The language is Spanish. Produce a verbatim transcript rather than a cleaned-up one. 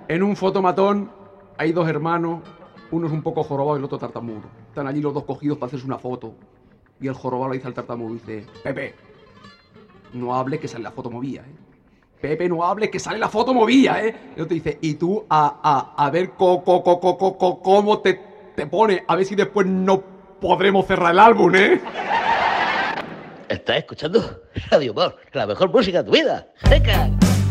En un fotomatón hay dos hermanos, uno es un poco jorobado y el otro tartamudo. Están allí los dos cogidos para hacerse una foto. Y el jorobado le dice al tartamudo, dice, Pepe, no hables que sale la foto movida, ¿eh? Pepe, no hables que sale la foto movida, ¿eh? Y el otro dice, y tú a, a, a ver co, co, co, co, co, co, cómo te, te pone, a ver si después no podremos cerrar el álbum, ¿eh? ¿Estás escuchando Radio Humor, la mejor música de tu vida? ¡Jeca!